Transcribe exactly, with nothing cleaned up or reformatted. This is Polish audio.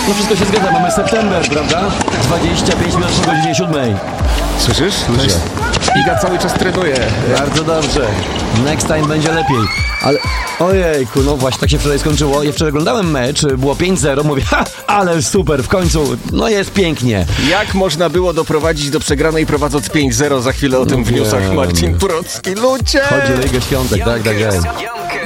No wszystko się zgadza, mamy september, prawda? dwadzieścia pięć minut po godzinie siódmej. Słyszysz? Ludzie. Iga cały czas trenuje. Bardzo dobrze. Next time będzie lepiej. Ale ojejku, no właśnie tak się wczoraj skończyło. Ja wczoraj oglądałem mecz, było pięć zero, mówię, ha, ale super, w końcu, no jest pięknie. Jak można było doprowadzić do przegranej prowadząc pięć zero? Za chwilę o tym No w newsach wiem. Marcin Procki. Ludzie! Chodzi o Ligę Świątek, tak, tak, tak.